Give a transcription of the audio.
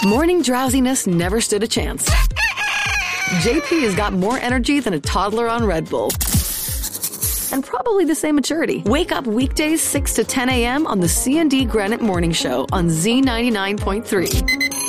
Morning drowsiness never stood a chance. JP has got more energy than a toddler on Red Bull. And probably the same maturity. Wake up weekdays 6 to 10 a.m. on the C&D Granite Morning Show on Z99.3.